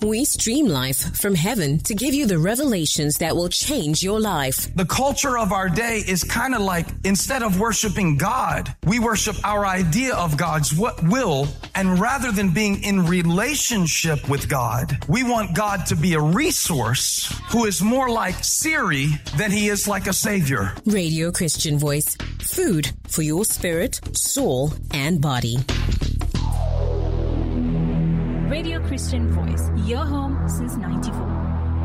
We stream life from heaven to give you the revelations that will change your life. The culture of our day is kind of like, instead of worshiping God, we worship our idea of God's will, and rather than being in relationship with God, we want God to be a resource who is more like Siri than he is like a savior. Radio Christian Voice, food for your spirit, soul, and body. Radio Christian Voice, your home since 94.